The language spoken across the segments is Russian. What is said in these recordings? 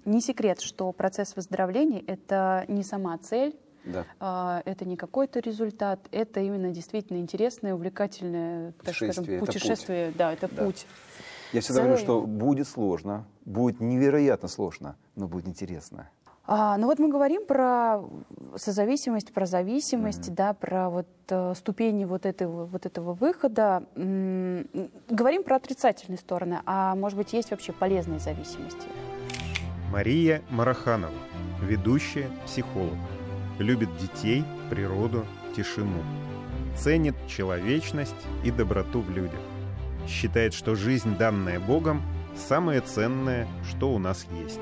не секрет, что процесс выздоровления — это не сама цель, Да. это не какой-то результат, это именно действительно интересное, увлекательное, так скажем, путешествие. Да, это путь. Я всегда говорю, что будет сложно, будет невероятно сложно, но будет интересно. Ну вот мы говорим про созависимость, про зависимость, да, про вот ступени вот этого выхода. Говорим про отрицательные стороны, а может быть есть вообще полезные зависимости? Мария Мараханова, ведущая, психолог. Любит детей, природу, тишину. Ценит человечность и доброту в людях. Считает, что жизнь, данная Богом, самое ценное, что у нас есть.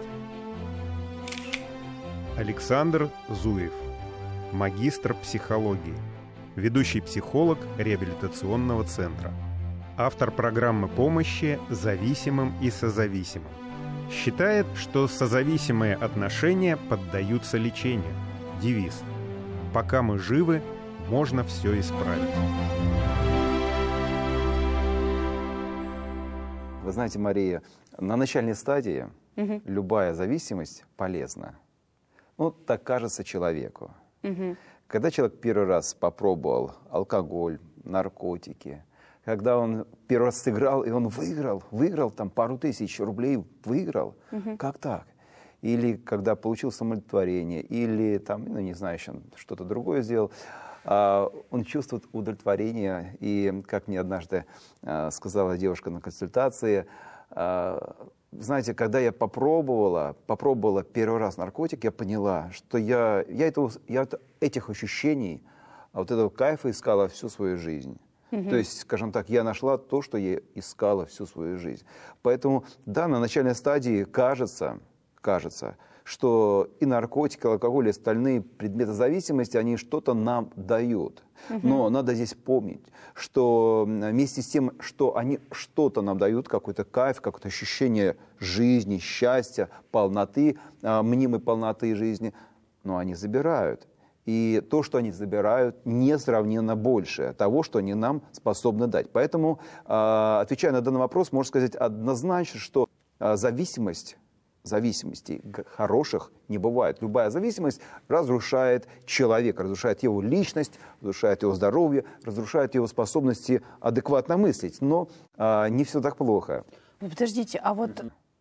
Александр Зуев, магистр психологии, ведущий психолог реабилитационного центра, автор программы помощи зависимым и созависимым. Считает, что созависимые отношения поддаются лечению. Девиз: «Пока мы живы, можно все исправить». Вы знаете, Мария, на начальной стадии любая зависимость полезна. Ну, так кажется человеку. Когда человек первый раз попробовал алкоголь, наркотики, когда он первый раз сыграл, и он выиграл там пару тысяч рублей, выиграл, как так? Или когда получил самоудовлетворение, или там, ну, не знаю, еще что-то другое сделал, он чувствует удовлетворение. И, как мне однажды сказала девушка на консультации, знаете, когда я попробовала первый раз наркотик, я поняла, что я этих ощущений, вот этого кайфа искала всю свою жизнь. То есть, скажем так, я нашла то, что я искала всю свою жизнь. Поэтому, да, на начальной стадии кажется, что и наркотики, и алкоголь, и остальные предметы зависимости, они что-то нам дают. Но надо здесь помнить, что вместе с тем, что они что-то нам дают, какой-то кайф, какое-то ощущение жизни, счастья, полноты, мнимой полноты жизни, но они забирают. И то, что они забирают, несравненно больше того, что они нам способны дать. Поэтому, отвечая на данный вопрос, можно сказать однозначно, что зависимостей хороших не бывает. Любая зависимость разрушает человека, разрушает его личность, разрушает его здоровье, разрушает его способности адекватно мыслить. Но не все так плохо. Подождите, а вот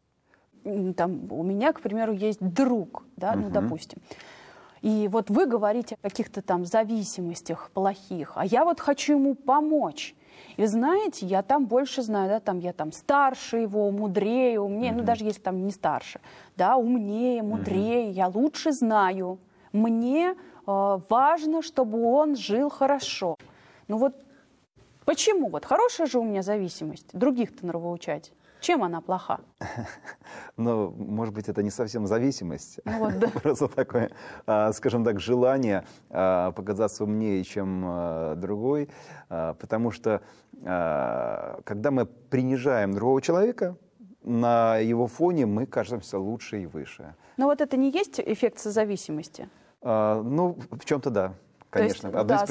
там у меня, к примеру, есть друг, да, ну, допустим. И вот вы говорите о каких-то там зависимостях плохих, а я вот хочу ему помочь. И вы знаете, я там больше знаю, да, там я там старше его, мудрее, умнее, ну даже если там не старше, да, умнее, мудрее, я лучше знаю. Мне важно, чтобы он жил хорошо. Ну вот почему? Вот хорошая же у меня зависимость, других-то нравоучать. Чем она плоха? Ну, может быть, это не совсем зависимость. Ну, вот, да. Просто такое, скажем так, желание показаться умнее, чем другой. Потому что, когда мы принижаем другого человека, на его фоне мы кажемся лучше и выше. Но вот это не есть эффект созависимости? Ну, в чем-то да. Конечно, то есть, да,